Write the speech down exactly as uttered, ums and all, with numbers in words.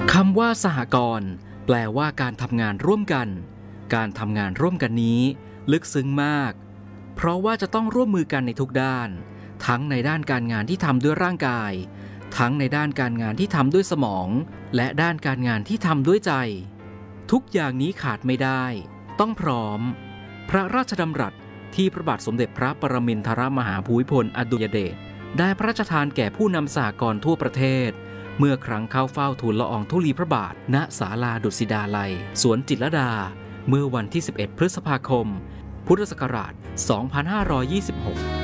คำว่าสหกรณ์แปลว่าการทำงานร่วมกันการทำงานร่วมกันนี้ลึกซึ้งมากเพราะว่าจะต้องร่วมมือกันในทุกด้านทั้งในด้านการงานที่ทำด้วยร่างกายทั้งในด้านการงานที่ทำด้วยสมองและด้านการงานที่ทำด้วยใจทุกอย่างนี้ขาดไม่ได้ต้องพร้อมพระราชดำรัสที่พระบาทสมเด็จพระปรมินทรมหาภูมิพลอดุลยเดชได้พระราชทานแก่ผู้นำสหกรณ์ทั่วประเทศเมื่อครั้งเข้าเฝ้าทูลละอองธุลีพระบาทณศาลาดุสิตาลัยสวนจิตรลดาเมื่อวันที่สิบเอ็ดพฤษภาคมพุทธศักราชสองพันห้าร้อยยี่สิบหก